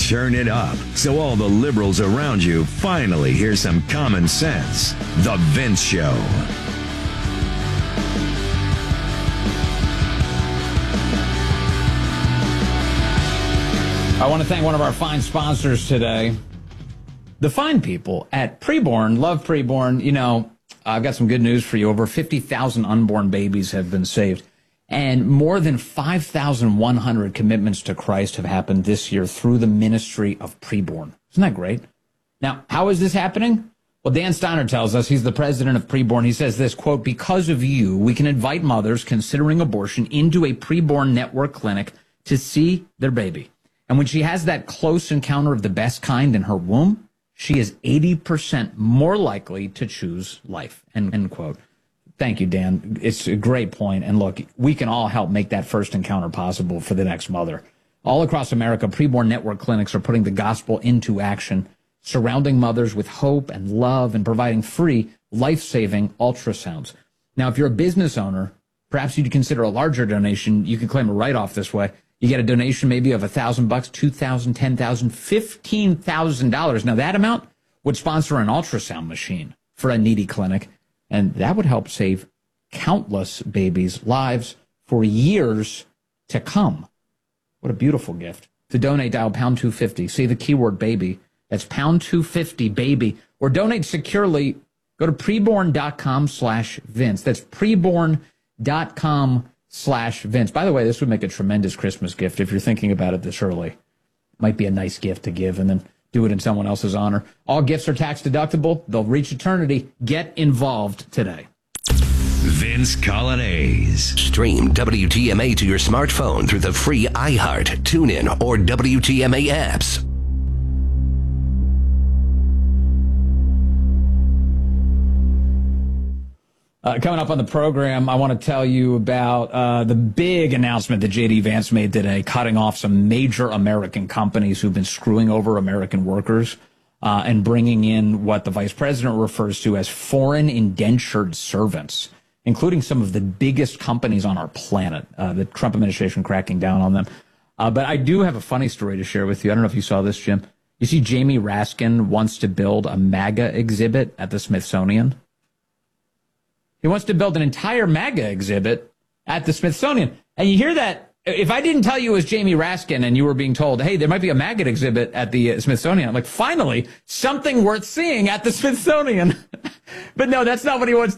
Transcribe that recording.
Turn it up so all the liberals around you finally hear some common sense. The Vince Show. I want to thank one of our fine sponsors today. The fine people at Preborn. Love Preborn. You know, I've got some good news for you. Over 50,000 unborn babies have been saved. And more than 5,100 commitments to Christ have happened this year through the ministry of Preborn. Isn't that great? Now, how is this happening? Well, Dan Steiner tells us, he's the president of Preborn. He says this, quote, because of you, we can invite mothers considering abortion into a Preborn network clinic to see their baby. And when she has that close encounter of the best kind in her womb, she is 80% more likely to choose life, end quote. Thank you, Dan. It's a great point. And look, we can all help make that first encounter possible for the next mother. All across America, Preborn network clinics are putting the gospel into action, surrounding mothers with hope and love and providing free, life-saving ultrasounds. Now, if you're a business owner, perhaps you'd consider a larger donation. You can claim a write-off this way. You get a donation maybe of $1,000, $2,000, $10,000, $15,000. Now, that amount would sponsor an ultrasound machine for a needy clinic. And that would help save countless babies' lives for years to come. What a beautiful gift. To donate, dial pound 250. Say the keyword baby. That's pound 250 baby. Or donate securely. Go to preborn.com/Vince. That's preborn.com/Vince. By the way, this would make a tremendous Christmas gift if you're thinking about it this early. Might be a nice gift to give and then do it in someone else's honor. All gifts are tax deductible. They'll reach eternity. Get involved today. Vince Colonnese. Stream WTMA to your smartphone through the free iHeart, TuneIn, or WTMA apps. Coming up on the program, I want to tell you about the big announcement that J.D. Vance made today, cutting off some major American companies who've been screwing over American workers and bringing in what the vice president refers to as foreign indentured servants, including some of the biggest companies on our planet, the Trump administration cracking down on them. But I do have a funny story to share with you. I don't know if you saw this, Jim. You see, Jamie Raskin wants to build a MAGA exhibit at the Smithsonian. He wants to build an entire MAGA exhibit at the Smithsonian. And you hear that, if I didn't tell you it was Jamie Raskin and you were being told, hey, there might be a MAGA exhibit at the Smithsonian, I'm like, finally, something worth seeing at the Smithsonian. But no, that's not what he wants